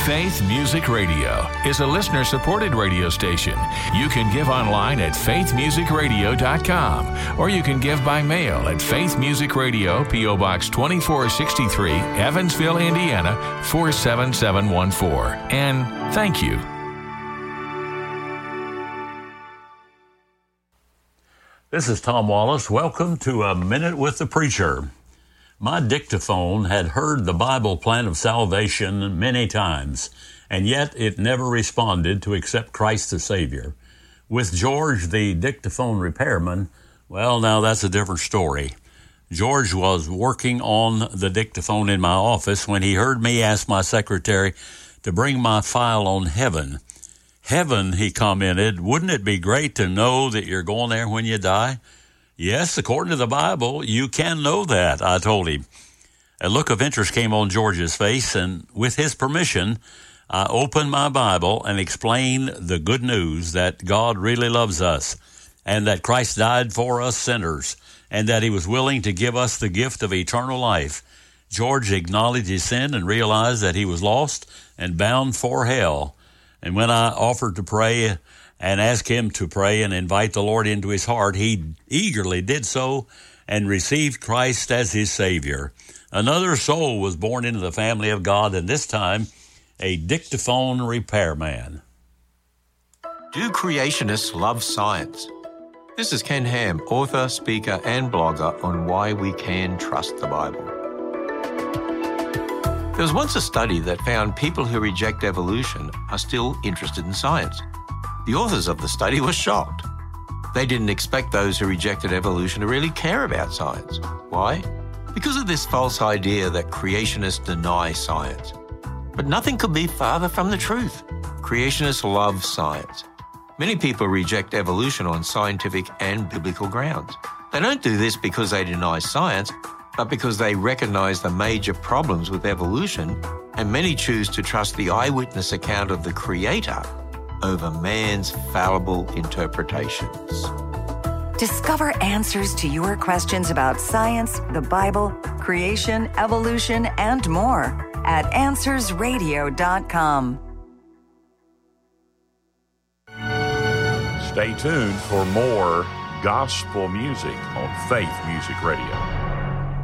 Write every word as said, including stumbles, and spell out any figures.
Faith Music Radio is a listener-supported radio station. You can give online at faith music radio dot com, or you can give by mail at Faith Music Radio, P O. Box twenty-four sixty-three, Evansville, Indiana, four seven seven one four. And thank you. This is Tom Wallace. Welcome to A Minute with the Preacher. My dictaphone had heard the Bible plan of salvation many times, and yet it never responded to accept Christ the Savior. With George, the dictaphone repairman, well, now that's a different story. George was working on the dictaphone in my office when he heard me ask my secretary to bring my file on heaven. Heaven, he commented, wouldn't it be great to know that you're going there when you die? Yes, according to the Bible, you can know that, I told him. A look of interest came on George's face, and with his permission, I opened my Bible and explained the good news that God really loves us, and that Christ died for us sinners, and that he was willing to give us the gift of eternal life. George acknowledged his sin and realized that he was lost and bound for hell. And when I offered to pray and ask him to pray and invite the Lord into his heart, he eagerly did so and received Christ as his Savior. Another soul was born into the family of God, and this time, a dictaphone repairman. Do creationists love science? This is Ken Ham, author, speaker, and blogger on why we can trust the Bible. There was once a study that found people who reject evolution are still interested in science. The authors of the study were shocked. They didn't expect those who rejected evolution to really care about science. Why? Because of this false idea that creationists deny science. But nothing could be farther from the truth. Creationists love science. Many people reject evolution on scientific and biblical grounds. They don't do this because they deny science, but because they recognize the major problems with evolution, and many choose to trust the eyewitness account of the Creator over man's fallible interpretations. Discover answers to your questions about science, the Bible, creation, evolution, and more at answers radio dot com. Stay tuned for more gospel music on Faith Music Radio.